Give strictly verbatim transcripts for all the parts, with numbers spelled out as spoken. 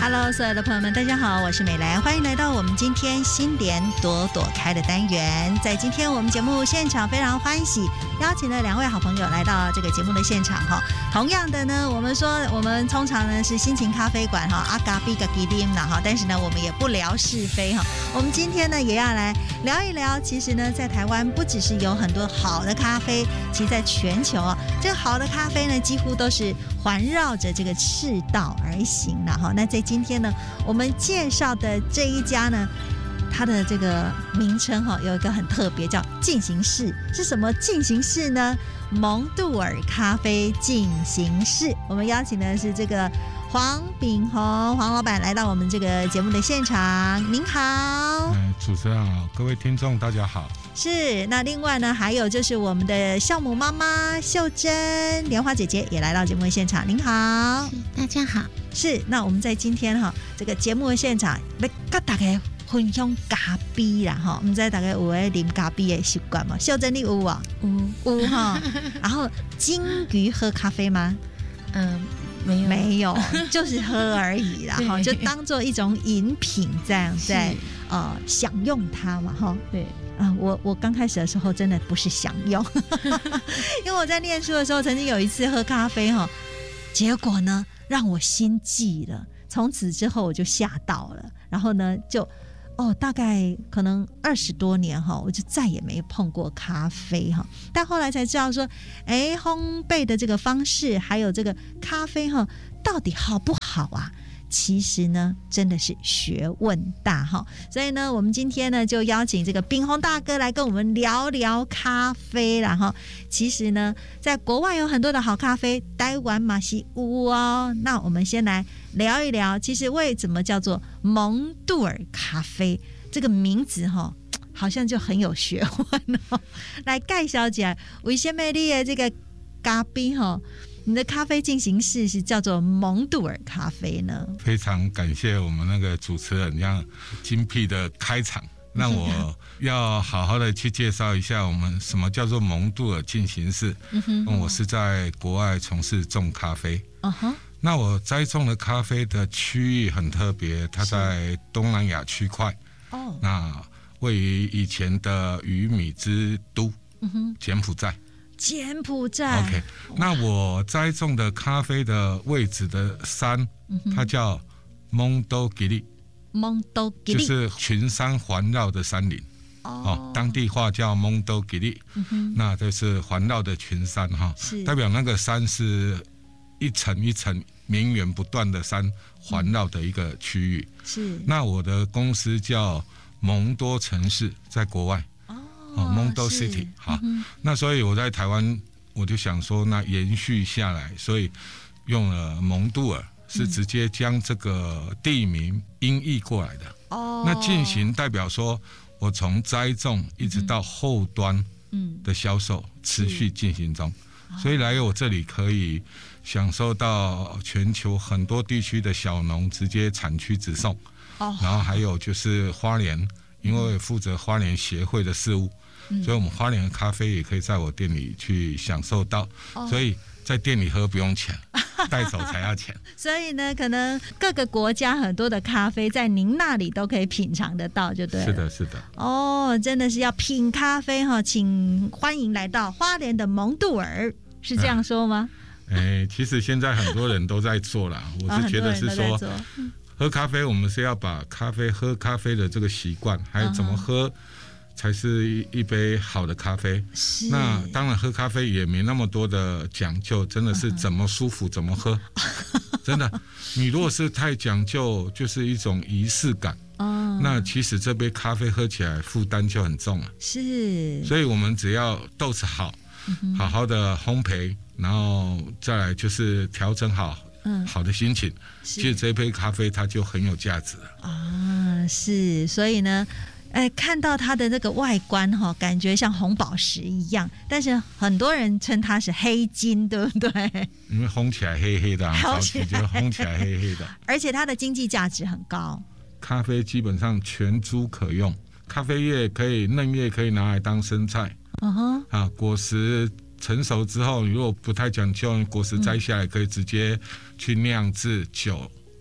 Hello， 所有的朋友们，大家好，我是美兰，欢迎来到我们今天新莲朵朵开的单元。在今天我们节目现场非常欢喜，邀请了两位好朋友来到这个节目的现场哈。同样的呢，我们说我们通常呢是心情咖啡馆哈，阿嘎比嘎吉丁啦哈，但是呢我们也不聊是非哈。我们今天呢也要来聊一聊，其实呢在台湾不只是有很多好的咖啡，其实在全球啊，这个好的咖啡呢几乎都是环绕着这个赤道而行了哈。那在今天呢，我们介绍的这一家呢，它的这个名称哈有一个很特别，叫进行式。是什么进行式呢？蒙杜尔咖啡进行式。我们邀请的是这个黄秉宏黄老板来到我们这个节目的现场。您好。 嗯，主持人好，各位听众大家好。 是，那另外呢，还有就是我们的酵母妈妈秀珍莲花姐姐也来到节目的现场。您好。 大家好。 是，那我们在今天哈这个节目的现场，要跟大家分享咖啡啦哈。我们在大家有在啉咖啡的习惯吗？秀珍你有啊？有有哈。然后金鱼喝咖啡吗？ 嗯，没有， 没有，就是喝而已啦哈，就当做一种饮品这样在呃享用它嘛哈。 对。 啊、呃，我我刚开始的时候真的不是享用，因为我在念书的时候曾经有一次喝咖啡哈，结果呢让我心悸了，从此之后我就吓到了，然后呢就哦大概可能二十多年哈，我就再也没碰过咖啡哈，但后来才知道说，哎，烘焙的这个方式还有这个咖啡哈，到底好不好啊？其实呢真的是学问大哈，所以呢我们今天呢就邀请这个秉宏大哥来跟我们聊聊咖啡啦哈。其实呢在国外有很多的好咖啡，台湾嘛是有哦。那我们先来聊一聊，其实为什么叫做蒙杜尔咖啡这个名字哈，好像就很有学问哦。来介绍一下为什么你的这个咖啡哈，你的咖啡进行式是叫做蒙杜尔咖啡呢？ 非常感谢我们那个主持人这样精辟的开场，让我要好好的去介绍一下我们什么叫做蒙杜尔进行式。嗯哼，我是在国外从事种咖啡。嗯哼，那我栽种的咖啡的区域很特别，它在东南亚区块。哦，那位于以前的鱼米之都，嗯哼，柬埔寨。 柬埔寨 OK， 那我栽种的咖啡的位置的山，嗯、它叫蒙多吉利， 蒙多吉利就是群山环绕的山林。哦，哦当地话叫蒙多吉利，嗯、那这是环绕的群山哈，代表那个山是一层一层绵延不断的山环绕的一个区域。是，那我的公司叫蒙多城市，在国外。哦 Mondo City 好、嗯，那所以我在台湾我就想说，那延续下来，所以用了蒙杜尔，是直接将这个地名音译过来的。哦，那进行代表说我从栽种一直到后端的销售持续进行中，所以来我这里可以享受到全球很多地区的小农直接产区直送，哦，然后还有就是花莲，因为负责花莲协会的事务。所以我们花莲的咖啡也可以在我店里去享受到，哦、所以在店里喝不用钱，带走才要钱。 所以呢，可能各个国家很多的咖啡在您那里都可以品尝得到，就对了。 是的，是的。 哦，真的是要品咖啡哈，请欢迎来到花莲的蒙杜尔，是这样说吗？ 哎、欸，其实现在很多人都在做啦，我是觉得是说，哦嗯、喝咖啡我们是要把咖啡喝咖啡的这个习惯，还有怎么喝。才是一杯好的咖啡。那当然喝咖啡也没那么多的讲究，真的是怎么舒服怎么喝。真的，你如果是太讲究，就是一种仪式感。哦，那其实这杯咖啡喝起来负担就很重了。 是， 所以我们只要豆子好，嗯、好好的烘焙，然后再来就是调整好。嗯，好的心情，其实这杯咖啡它就很有价值了。 啊，是，所以呢。哎，看到它的那个外观哈，感觉像红宝石一样，但是很多人称它是黑金，对不对？ 因为烘起来黑黑的，早期就烘起来黑黑的， 而且它的经济价值很高。 咖啡基本上全株可用，咖啡叶可以嫩叶可以拿来当生菜，嗯哼，啊，果实成熟之后，如果不太讲究，果实摘下来可以直接去酿制酒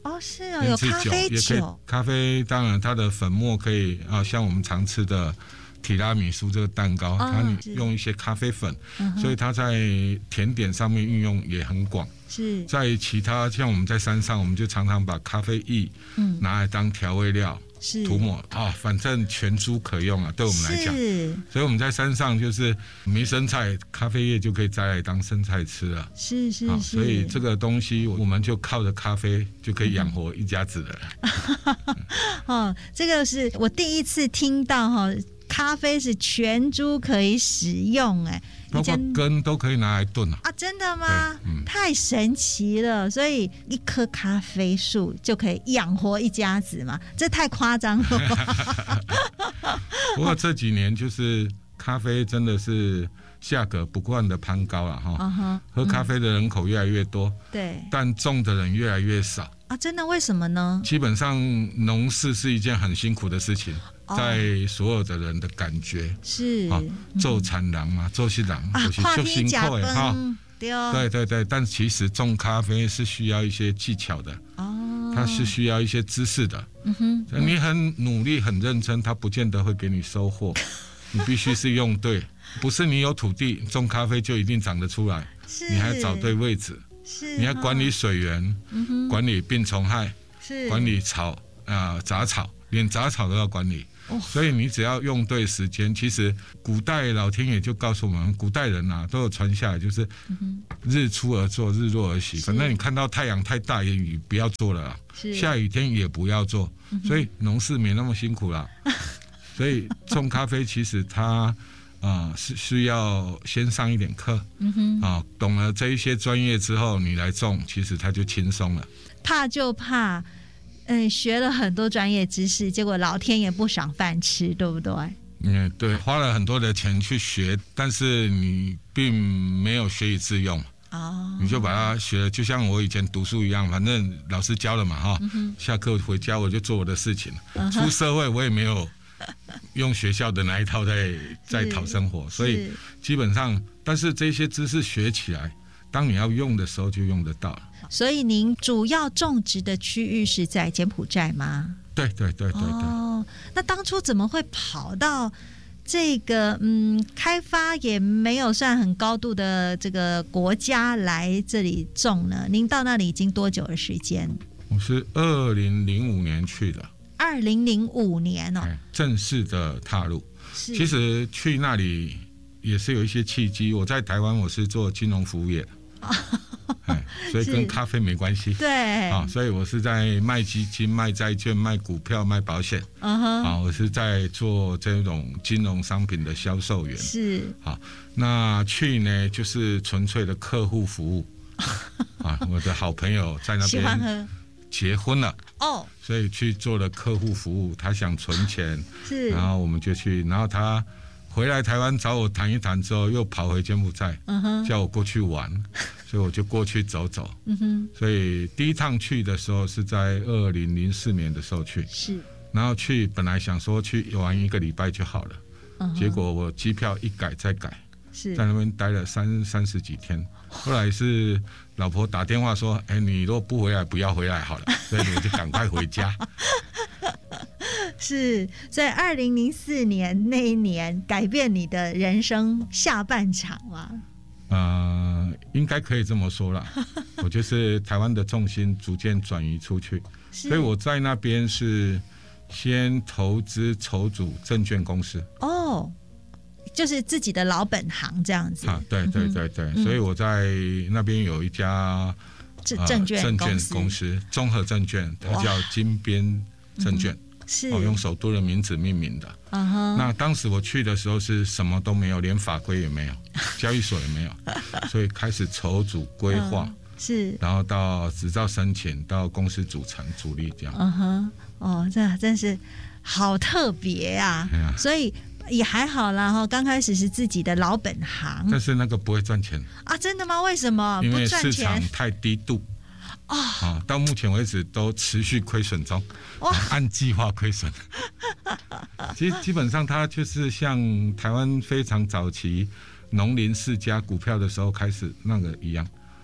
哦，是哦，有咖啡酒， 也可以。咖啡当然它的粉末可以啊，像我们常吃的提拉米苏这个蛋糕，哦、它用一些咖啡粉，所以它在甜点上面运用也很广。 是在其他像我们在山上，我们就常常把咖啡液拿来当调味料。是涂抹啊、哦，反正全株可用啊，对我们来讲，所以我们在山上就是没生菜，咖啡叶就可以摘来当生菜吃了。 是是是， 所以这个东西我们就靠着咖啡就可以养活一家子了。 嗯、哦，这个是我第一次听到哈、哦，咖啡是全株可以使用哎。 包括根都可以拿来炖啊！ 啊，真的吗？嗯、太神奇了！所以一棵咖啡树就可以养活一家子嘛，这太夸张了。 不过这几年就是咖啡真的是价格不断的攀高了哈， uh-huh, 喝咖啡的人口越来越多，对、嗯，但种的人越来越少啊！真的？为什么呢？ 基本上农事是一件很辛苦的事情。在所有的人的感觉是啊，做产人嘛，做是人，就是就辛苦的哈。对对对，但其实种咖啡是需要一些技巧的哦，它是需要一些知识的。嗯哼，你很努力很认真，它不见得会给你收获。你必须是用对，不是你有土地种咖啡就一定长得出来，你还找对位置，是你要管理水源，嗯、管理病虫害，是管理草啊、呃、杂草，连杂草都要管理。所以你只要用对时间，其实古代老天爷就告诉我们，古代人啊都有传下来，就是日出而作，日落而息。反正你看到太阳太大也不要做了啦，下雨天也不要做，所以农事没那么辛苦啦。所以种咖啡其实它啊、呃、是需要先上一点课，啊、呃、懂了这一些专业之后，你来种，其实它就轻松了。 怕就怕。嗯，学了很多专业知识，结果老天爷不赏饭吃，对不对？ 嗯，对，花了很多的钱去学，但是你并没有学以致用哦，你就把它学了，就像我以前读书一样，反正老师教了嘛哈、嗯，下课回家我就做我的事情，嗯、出社会我也没有用学校的那一套在在讨生活，所以基本上，但是这些知识学起来，当你要用的时候就用得到了。 所以您主要种植的区域是在柬埔寨吗？ 对对对对对。 哦，那当初怎么会跑到这个嗯开发也没有算很高度的这个国家来这里种呢？您到那里已经多久的时间？ 我是二零零五年去的。 二零零五年哦， 正式的踏入。其实去那里也是有一些契机。我在台湾我是做金融服务业的。所以跟咖啡没关系， 对啊，所以我是在卖基金、卖债券、卖股票、卖保险，嗯哼，啊，我是在做这种金融商品的销售员， 是， 好，那去呢就是纯粹的客户服务，啊，我的好朋友在那边结婚了，哦，所以去做了客户服务，他想存钱，是，然后我们就去，然后他回来台湾找我谈一谈之后，又跑回柬埔寨，嗯、叫我过去玩，所以我就过去走走。嗯哼，所以第一趟去的时候是在二零零四年的时候去，是，然后去本来想说去玩一个礼拜就好了，嗯、结果我机票一改再改，是在那边待了三三十几天。后来是老婆打电话说：“哎，你如果不回来，不要回来好了。”所以我就赶快回家。 是在二零零四年那一年改变你的人生下半场吗？ 呃，应该可以这么说啦。我就是台湾的重心逐渐转移出去，所以我在那边是先投资筹组证券公司。 哦，就是自己的老本行这样子。 啊，对对对对，嗯、所以我在那边有一家证券证券公司，综合证券，它叫金边证券。嗯是、哦、用首都的名字命名的、uh-huh. 那当时我去的时候是什么都没有，连法规也没有，交易所也没有所以开始筹组规划、uh, 是，然后到执照申请，到公司组成主力这样。嗯哼， 哦，这真是好特别啊、啊所以也还好啦哈，刚开始是自己的老本行， 但是那个不会赚钱啊？真的吗？为什么？ 因为市场太低度哦、啊，到目前为止都持续亏损中，啊、按计划亏损。其实基本上它就是像台湾非常早期农林世家股票的时候开始那个一样，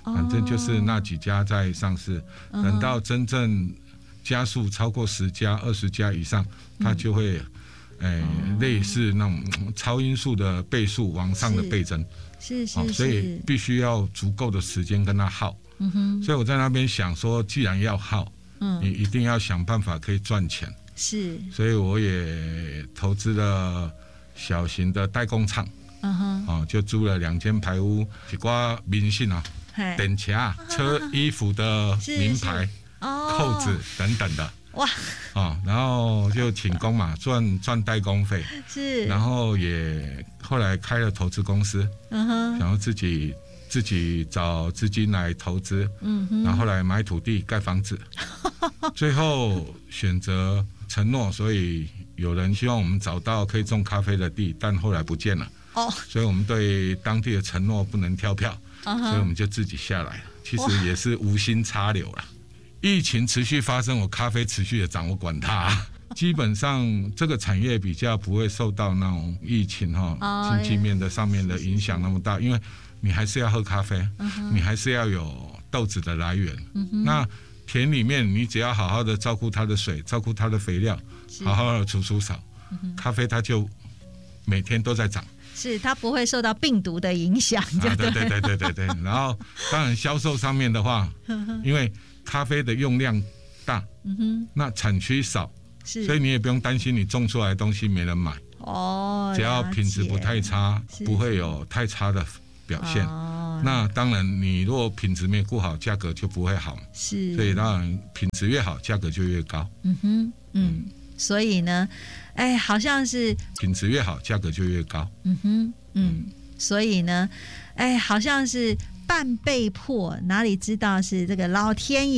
反正就是那几家在上市，哦、等到真正家数超过十家、二十家以上，它就会，诶、嗯欸，类似那种超音速的倍数往上的倍增， 是是是、哦， 所以必须要足够的时间跟它耗。嗯哼，所以我在那边想说，既然要耗，嗯，你一定要想办法可以赚钱。 是， 所以我也投资了小型的代工厂，嗯哼，哦，就租了两间排屋，一挂明信啊，等卡、车衣服的名牌、扣子等等的，哇，哦，然后就请工嘛，赚赚代工费， 是， 然后也后来开了投资公司，嗯哼，然后自己自己找资金来投资，嗯哼，然后后来买土地盖房子，最后选择承诺，所以有人希望我们找到可以种咖啡的地，但后来不见了。哦，所以我们对当地的承诺不能跳票， uh-huh. 所以我们就自己下来了。其实也是无心插柳了。疫情持续发生，我咖啡持续的涨，我管它。基本上这个产业比较不会受到那种疫情哈、oh, 经济面的上面的影响那么大，因为你还是要喝咖啡， uh-huh. 你还是要有豆子的来源。Uh-huh. 那田里面你只要好好的照顾它的水，照顾它的肥料，好好的除除草，咖啡它就每天都在涨。 是它不会受到病毒的影响。 啊，对对对对对对。然后当然销售上面的话，因为咖啡的用量大，嗯哼，那产区少，所以你也不用担心你种出来的东西没人买。哦，只要品质不太差，不会有太差的表现。哦，那当然，你如果品质没顾好，价格就不会好。是，所以当然品质越好，价格就越高。 嗯哼，嗯，所以呢，哎，好像是品质越好，价格就越高。 嗯哼，嗯，所以呢，哎，好像是半被迫，哪里知道是这个老天爷